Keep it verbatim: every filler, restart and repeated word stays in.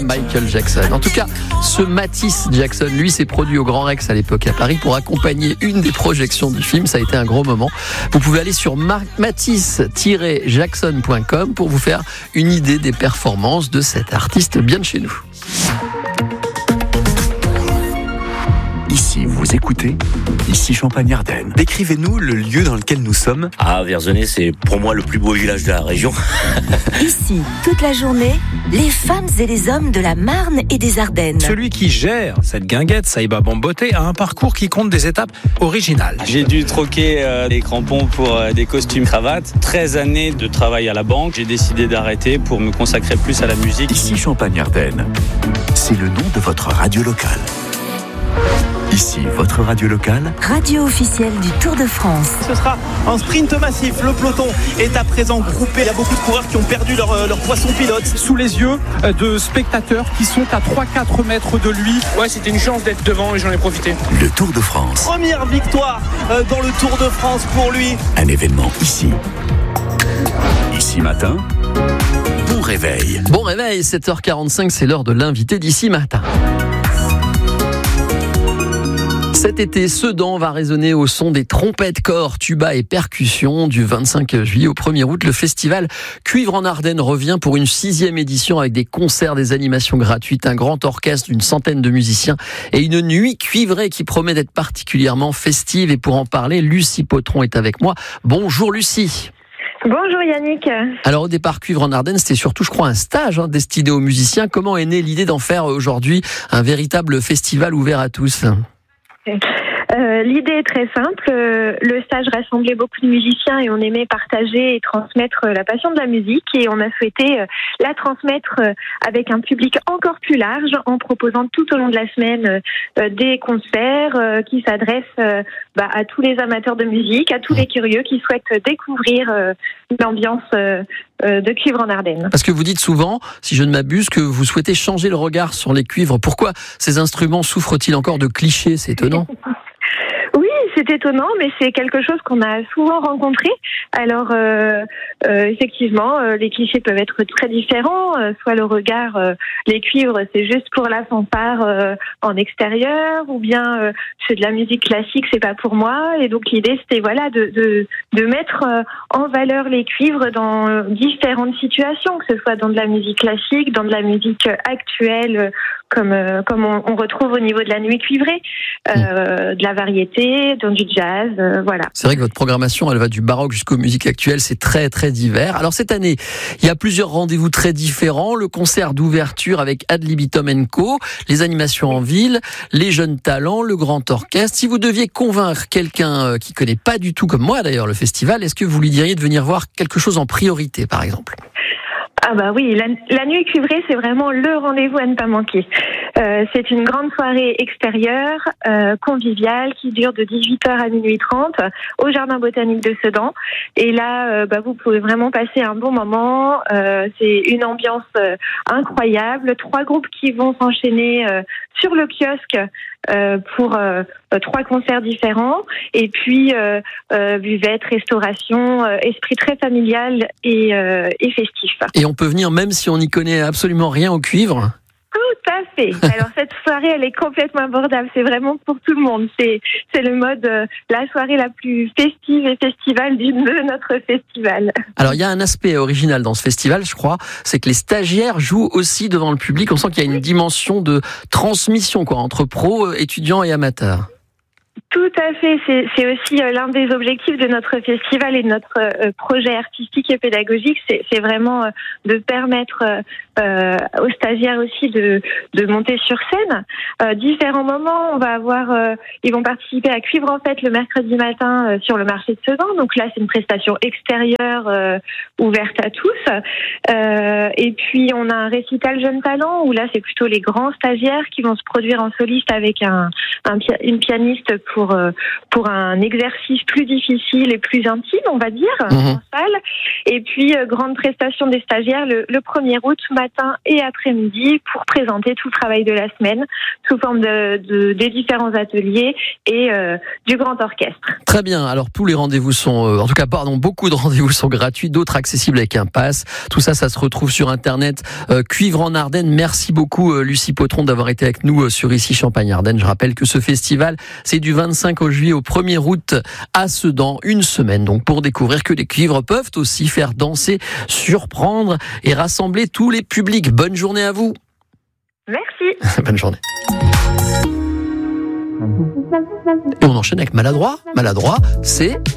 Michael Jackson. En tout cas, ce Matisse Jackson, lui, s'est produit au Grand Rex à l'époque à Paris pour accompagner une des projections du film. Ça a été un gros moment. Vous pouvez aller sur matisse tiret jackson point com pour vous faire une idée des performances de cet artiste bien de chez nous. Ici, vous écoutez, ici Champagne-Ardenne. Décrivez-nous le lieu dans lequel nous sommes. Ah, Vierzonnet, c'est pour moi le plus beau village de la région. Ici, toute la journée, les femmes et les hommes de la Marne et des Ardennes. Celui qui gère cette guinguette, Saïba Bamboté, a un parcours qui compte des étapes originales. J'ai dû troquer euh, des crampons pour euh, des costumes cravates. treize années de travail à la banque. J'ai décidé d'arrêter pour me consacrer plus à la musique. Ici Champagne-Ardenne, c'est le nom de votre radio locale. Ici, votre radio locale. Radio officielle du Tour de France. Ce sera un sprint massif. Le peloton est à présent groupé. Il y a beaucoup de coureurs qui ont perdu leur, leur poisson pilote. Sous les yeux de spectateurs qui sont à trois à quatre mètres de lui. Ouais, c'était une chance d'être devant et j'en ai profité. Le Tour de France. Première victoire dans le Tour de France pour lui. Un événement ici. Ici matin. Bon réveil. Bon réveil, sept heures quarante-cinq, c'est l'heure de l'invité d'ici matin. Cet été, Sedan va résonner au son des trompettes, corps, tuba et percussions. Du vingt-cinq juillet au premier août, le festival Cuivre en Ardennes revient pour une sixième édition avec des concerts, des animations gratuites, un grand orchestre d'une centaine de musiciens et une nuit cuivrée qui promet d'être particulièrement festive. Et pour en parler, Lucie Potron est avec moi. Bonjour Lucie. Bonjour Yannick. Alors au départ, Cuivre en Ardennes, c'était surtout, je crois, un stage hein, destiné aux musiciens. Comment est née l'idée d'en faire aujourd'hui un véritable festival ouvert à tous ? Euh, l'idée est très simple. Euh, le stage rassemblait beaucoup de musiciens et on aimait partager et transmettre la passion de la musique. Et on a souhaité euh, la transmettre euh, avec un public encore plus large en proposant tout au long de la semaine euh, des concerts euh, qui s'adressent euh, bah, à tous les amateurs de musique, à tous les curieux qui souhaitent découvrir euh, l'ambiance euh, euh, de Cuivre en Ardennes. Parce que vous dites souvent, si je ne m'abuse, que vous souhaitez changer le regard sur les cuivres. Pourquoi ces instruments souffrent-ils encore de clichés ? C'est étonnant. Oui, c'est étonnant, mais c'est quelque chose qu'on a souvent rencontré. Alors, euh, euh, effectivement, euh, les clichés peuvent être très différents. Euh, soit le regard, euh, les cuivres, c'est juste pour la fanfare euh, en extérieur, ou bien euh, c'est de la musique classique, c'est pas pour moi. Et donc l'idée, c'était voilà de de, de mettre euh, en valeur les cuivres dans différentes situations, que ce soit dans de la musique classique, dans de la musique actuelle, comme euh, comme on, on retrouve au niveau de la nuit cuivrée, euh, de la variété, dans du jazz, euh, voilà. C'est vrai que votre programmation, elle va du baroque jusqu'aux musiques actuelles, c'est très très divers. Alors cette année, il y a plusieurs rendez-vous très différents, le concert d'ouverture avec Ad Libitum and Co, les animations en ville, les jeunes talents, le grand orchestre. Si vous deviez convaincre quelqu'un qui connaît pas du tout, comme moi d'ailleurs, le festival, est-ce que vous lui diriez de venir voir quelque chose en priorité, par exemple ? Ah bah oui, la, la nuit cuivrée, c'est vraiment le rendez-vous à ne pas manquer. Euh, c'est une grande soirée extérieure, euh, conviviale, qui dure de dix-huit heures à minuit trente au Jardin botanique de Sedan. Et là, euh, bah, vous pouvez vraiment passer un bon moment. Euh, c'est une ambiance euh, incroyable. Trois groupes qui vont s'enchaîner euh, sur le kiosque euh, pour euh, trois concerts différents. Et puis, euh, euh, buvette, restauration, euh, esprit très familial et, euh, et festif. Et on peut venir même si on n'y connaît absolument rien au cuivre ? Tout à fait. Alors cette soirée, elle est complètement abordable. C'est vraiment pour tout le monde. C'est c'est le mode euh, la soirée la plus festive et festivale du, de notre festival. Alors il y a un aspect original dans ce festival, je crois, c'est que les stagiaires jouent aussi devant le public. On sent qu'il y a une dimension de transmission quoi entre pros, étudiants et amateurs. Tout à fait, c'est, c'est aussi euh, l'un des objectifs de notre festival et de notre euh, projet artistique et pédagogique, c'est, c'est vraiment euh, de permettre euh, aux stagiaires aussi de, de monter sur scène. Euh, différents moments, on va avoir, euh, ils vont participer à Cuivre en Fête le mercredi matin euh, sur le marché de Sedan, donc là c'est une prestation extérieure euh, ouverte à tous. Euh, et puis on a un récital Jeunes Talents où là c'est plutôt les grands stagiaires qui vont se produire en soliste avec un, un une pianiste pour pour un exercice plus difficile et plus intime, on va dire, mmh. en salle. Et puis, euh, grande prestation des stagiaires le, le premier août, matin et après-midi pour présenter tout le travail de la semaine sous forme de, de des différents ateliers et euh, du grand orchestre. Très bien. Alors tous les rendez-vous sont, euh, en tout cas, pardon, beaucoup de rendez-vous sont gratuits, d'autres accessibles avec un pass. Tout ça, ça se retrouve sur Internet. Euh, Cuivre en Ardennes. Merci beaucoup, euh, Lucie Potron, d'avoir été avec nous euh, sur Ici Champagne-Ardenne. Je rappelle que ce festival, c'est du vingt-cinq juillet au premier août à Sedan, une semaine. Donc pour découvrir que les cuivres peuvent aussi faire danser, surprendre et rassembler tous les publics. Bonne journée à vous. Merci. Bonne journée. Et on enchaîne avec Maladroit. Maladroit, c'est